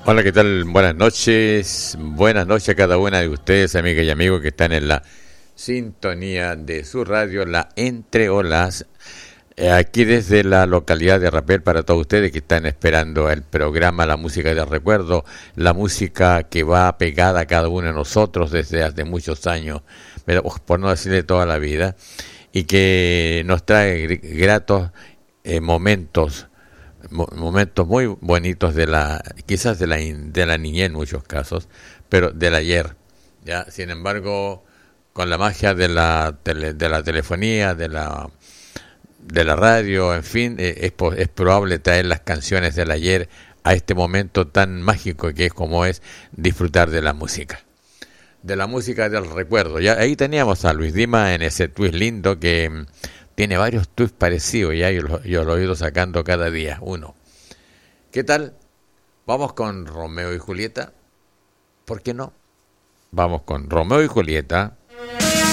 Hola, ¿qué tal? Buenas noches. Buenas noches a cada una de ustedes, amigas y amigos que están en la sintonía de su radio, la Entre Olas. Aquí desde la localidad de Rapel para todos ustedes que están esperando el programa La Música del Recuerdo, la música que va pegada a cada uno de nosotros desde hace muchos años, pero por no decirle toda la vida, y que nos trae gratos momentos muy bonitos de la quizás de la niñez en muchos casos, pero del ayer. Ya, sin embargo, con la magia de de la telefonía, de la radio, en fin, es probable traer las canciones del ayer a este momento tan mágico que es como es disfrutar de la música. De la música del recuerdo. Ya ahí teníamos a Luis Dima en ese twist lindo que tiene varios twists parecidos, ya yo lo he ido sacando cada día, uno. ¿Qué tal? Vamos con Romeo y Julieta. ¿Por qué no? Vamos con Romeo y Julieta.